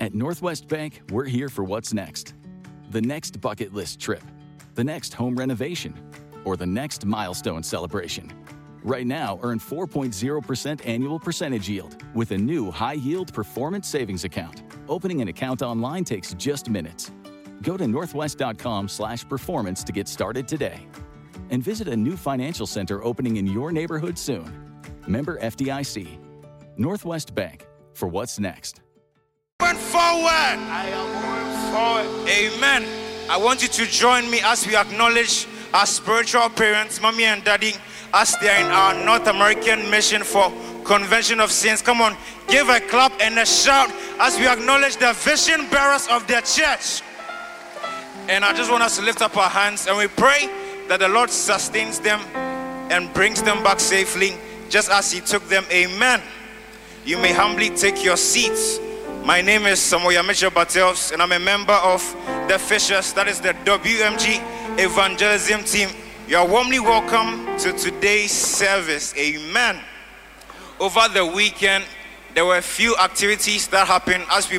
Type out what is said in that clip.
At Northwest Bank, we're here for what's next. The next bucket list trip, the next home renovation, or the next milestone celebration. Right now, earn 4.0% annual percentage yield with a new high-yield performance savings account. Opening an account online takes just minutes. Go to northwest.com/performance to get started today. And visit a new financial center opening in your neighborhood soon. Member FDIC. Northwest Bank, for what's next. Forward. I am moving forward. Amen. I want you to join me as we acknowledge our spiritual parents, mommy and daddy, as they are in our North American mission for Convention of Saints. Come on, give a clap and a shout as we acknowledge the vision bearers of their church. And I just want us to lift up our hands and we pray that the Lord sustains them and brings them back safely, just as He took them. Amen. You may humbly take your seats. My name is Samoya Mitchell Bartels, and I'm a member of the Fishers, that is the WMG Evangelism team. You are warmly welcome to today's service. Amen. Over the weekend, there were a few activities that happened as we